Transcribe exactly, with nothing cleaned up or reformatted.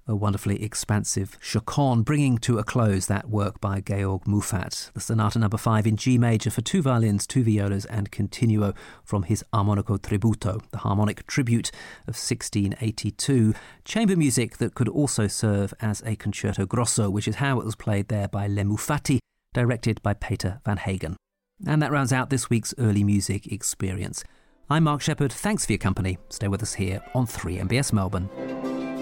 A wonderfully expansive chaconne, bringing to a close that work by Georg Muffat, the Sonata Number five in G major for two violins, two violas and continuo from his Armonico Tributo, the harmonic tribute of sixteen eighty-two. Chamber music that could also serve as a concerto grosso, which is how it was played there by Le Muffati, directed by Peter Van Hagen. And that rounds out this week's Early Music Experience. I'm Mark Shepherd. Thanks for your company. Stay with us here on three M B S Melbourne.